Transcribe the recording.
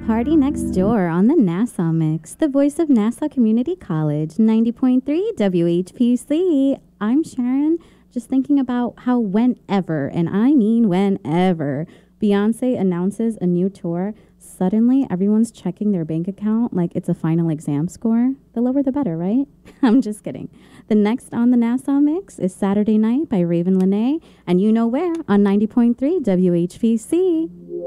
Party Next Door on the Nassau Mix, the voice of Nassau Community College, 90.3 WHPC. I'm Sharon, just thinking about how whenever, and I mean whenever, Beyonce announces a new tour, suddenly everyone's checking their bank account like it's a final exam score. The lower the better, right? I'm just kidding. The next on the Nassau Mix is Saturday Night by Raven Lene, and you know where, on 90.3 WHPC.